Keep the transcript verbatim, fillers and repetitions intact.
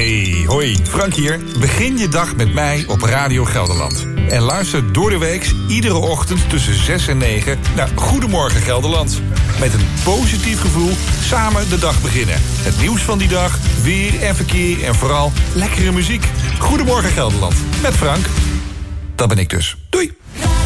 Hey, hoi, Frank hier. Begin je dag met mij op Radio Gelderland. En luister door de week iedere ochtend tussen zes en negen naar Goedemorgen Gelderland. Met een positief gevoel samen de dag beginnen. Het nieuws van die dag, weer en verkeer en vooral lekkere muziek. Goedemorgen Gelderland, met Frank. Dat ben ik dus. Doei.